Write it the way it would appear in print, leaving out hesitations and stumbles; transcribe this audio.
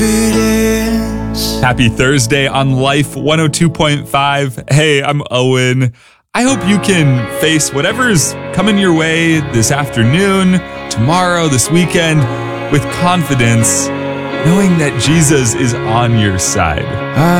confidence. Happy Thursday on Life 102.5. Hey, I'm Owen. I hope you can face whatever's coming your way this afternoon, tomorrow, this weekend, with confidence, knowing that Jesus is on your side.